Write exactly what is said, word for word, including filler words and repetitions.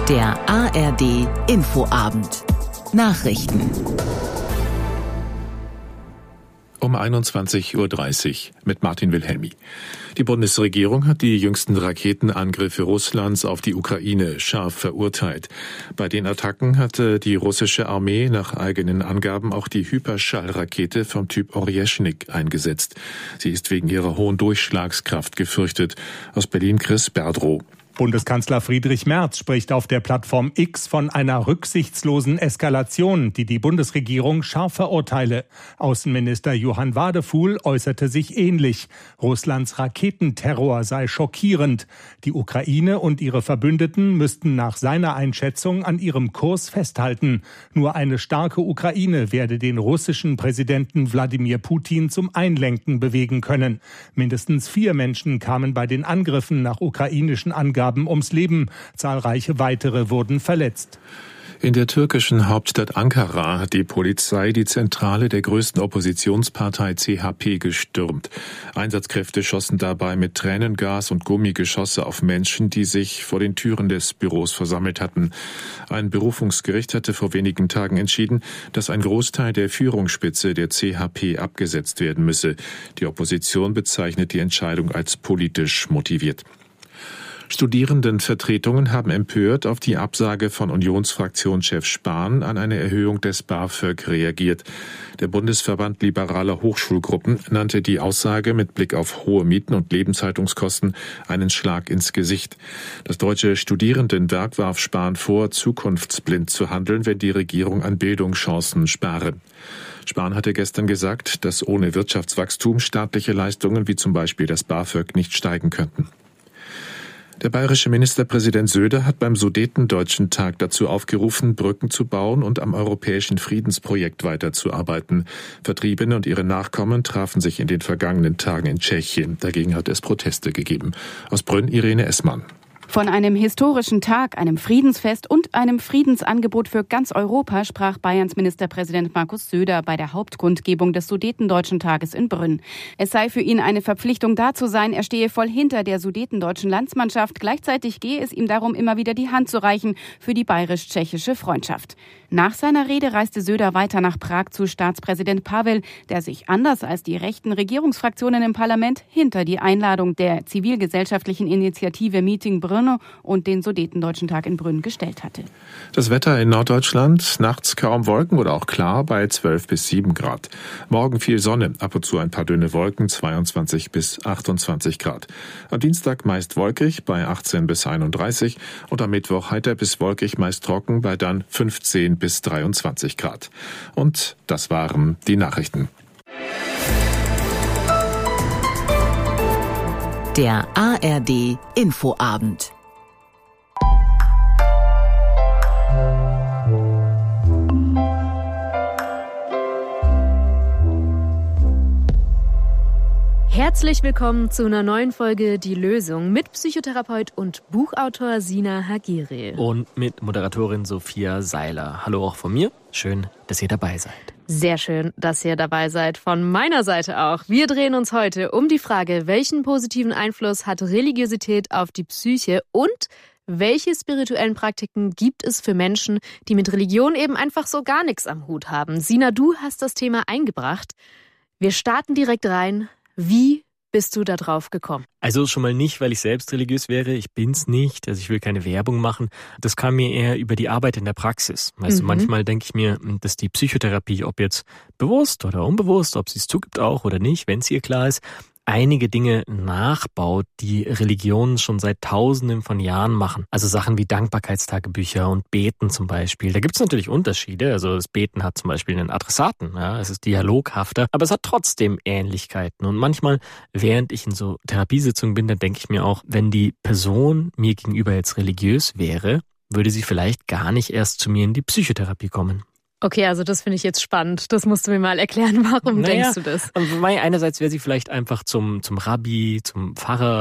Der A R D Infoabend. Nachrichten. Um einundzwanzig Uhr dreißig mit Martin Wilhelmi. Die Bundesregierung hat die jüngsten Raketenangriffe Russlands auf die Ukraine scharf verurteilt. Bei den Attacken hatte die russische Armee nach eigenen Angaben auch die Hyperschallrakete vom Typ Orjeschnik eingesetzt. Sie ist wegen ihrer hohen Durchschlagskraft gefürchtet. Aus Berlin Chris Berdrow. Bundeskanzler Friedrich Merz spricht auf der Plattform X von einer rücksichtslosen Eskalation, die die Bundesregierung scharf verurteile. Außenminister Johann Wadefuhl äußerte sich ähnlich. Russlands Raketenterror sei schockierend. Die Ukraine und ihre Verbündeten müssten nach seiner Einschätzung an ihrem Kurs festhalten. Nur eine starke Ukraine werde den russischen Präsidenten Wladimir Putin zum Einlenken bewegen können. Mindestens vier Menschen kamen bei den Angriffen nach ukrainischen Angaben ums Leben. Zahlreiche weitere wurden verletzt. In der türkischen Hauptstadt Ankara hat die Polizei die Zentrale der größten Oppositionspartei C H P gestürmt. Einsatzkräfte schossen dabei mit Tränengas und Gummigeschosse auf Menschen, die sich vor den Türen des Büros versammelt hatten. Ein Berufungsgericht hatte vor wenigen Tagen entschieden, dass ein Großteil der Führungsspitze der C H P abgesetzt werden müsse. Die Opposition bezeichnet die Entscheidung als politisch motiviert. Studierendenvertretungen haben empört auf die Absage von Unionsfraktionschef Spahn an eine Erhöhung des BAföG reagiert. Der Bundesverband liberaler Hochschulgruppen nannte die Aussage mit Blick auf hohe Mieten und Lebenshaltungskosten einen Schlag ins Gesicht. Das Deutsche Studierendenwerk warf Spahn vor, zukunftsblind zu handeln, wenn die Regierung an Bildungschancen spare. Spahn hatte gestern gesagt, dass ohne Wirtschaftswachstum staatliche Leistungen wie zum Beispiel das BAföG nicht steigen könnten. Der bayerische Ministerpräsident Söder hat beim Sudetendeutschen Tag dazu aufgerufen, Brücken zu bauen und am europäischen Friedensprojekt weiterzuarbeiten. Vertriebene und ihre Nachkommen trafen sich in den vergangenen Tagen in Tschechien. Dagegen hat es Proteste gegeben. Aus Brünn Irene Essmann. Von einem historischen Tag, einem Friedensfest und einem Friedensangebot für ganz Europa sprach Bayerns Ministerpräsident Markus Söder bei der Hauptkundgebung des Sudetendeutschen Tages in Brünn. Es sei für ihn eine Verpflichtung, da zu sein. Er stehe voll hinter der sudetendeutschen Landsmannschaft. Gleichzeitig gehe es ihm darum, immer wieder die Hand zu reichen für die bayerisch-tschechische Freundschaft. Nach seiner Rede reiste Söder weiter nach Prag zu Staatspräsident Pavel, der sich anders als die rechten Regierungsfraktionen im Parlament hinter die Einladung der zivilgesellschaftlichen Initiative Meeting Brünn und den Sudetendeutschen Tag in Brünn gestellt hatte. Das Wetter in Norddeutschland, nachts kaum Wolken oder auch klar bei zwölf bis sieben Grad. Morgen viel Sonne, ab und zu ein paar dünne Wolken, zweiundzwanzig bis achtundzwanzig Grad. Am Dienstag meist wolkig bei achtzehn bis einunddreißig und am Mittwoch heiter bis wolkig, meist trocken bei dann fünfzehn bis dreiundzwanzig Grad. Und das waren die Nachrichten. Der A R D Infoabend. Herzlich willkommen zu einer neuen Folge Die Lösung mit Psychotherapeut und Buchautor Sina Hagiri. Und mit Moderatorin Sophia Seiler. Hallo auch von mir. Schön, dass ihr dabei seid. Sehr schön, dass ihr dabei seid. Von meiner Seite auch. Wir drehen uns heute um die Frage, welchen positiven Einfluss hat Religiosität auf die Psyche und welche spirituellen Praktiken gibt es für Menschen, die mit Religion eben einfach so gar nichts am Hut haben? Sina, du hast das Thema eingebracht. Wir starten direkt rein. Wie bist du da drauf gekommen? Also schon mal nicht, weil ich selbst religiös wäre. Ich bin's nicht. Also ich will keine Werbung machen. Das kam mir eher über die Arbeit in der Praxis. Weißt mhm. du, manchmal denke ich mir, dass die Psychotherapie, ob jetzt bewusst oder unbewusst, ob sie es zugibt auch oder nicht, wenn es ihr klar ist, einige Dinge nachbaut, die Religionen schon seit Tausenden von Jahren machen. Also Sachen wie Dankbarkeitstagebücher und Beten zum Beispiel. Da gibt es natürlich Unterschiede. Also das Beten hat zum Beispiel einen Adressaten. Ja, es ist dialoghafter, aber es hat trotzdem Ähnlichkeiten. Und manchmal, während ich in so Therapiesitzungen bin, dann denke ich mir auch, wenn die Person mir gegenüber jetzt religiös wäre, würde sie vielleicht gar nicht erst zu mir in die Psychotherapie kommen. Okay, also das finde ich jetzt spannend. Das musst du mir mal erklären. Warum naja, denkst du das? Einerseits wäre sie vielleicht einfach zum, zum Rabbi, zum Pfarrer